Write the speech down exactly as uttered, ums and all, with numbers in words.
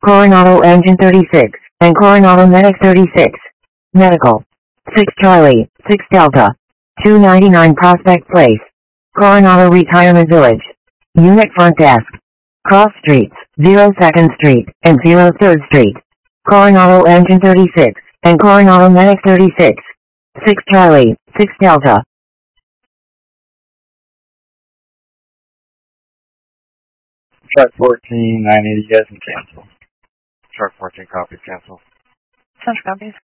Coronado Engine thirty-six, and Coronado Medic thirty-six. Medical. six Charlie, six Delta. two ninety-nine Prospect Place. Coronado Retirement Village. Unit Front Desk. Cross Streets, zero second Street, and zero third Street. Coronado Engine thirty-six, and Coronado Medic thirty-six. six Charlie, six Delta. Shark fourteen, nine eighty, you guys can cancel. Shark fourteen copies, cancel. Central copies.